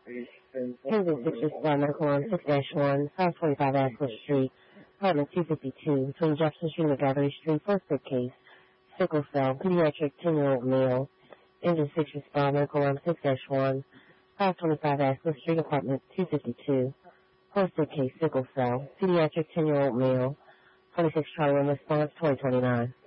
Kansas 6 respond medical on 6-1, 545 Ashland Street, apartment 252, between Jefferson Street and McGathery Street, for a sick case, sickle cell, pediatric 10-year-old male. Engine 6 respond medical on 6-1, 525 Ashland Street, apartment 252, for a sick case, sickle cell, pediatric 10-year-old male. 26 Charlie 1 response, 2029.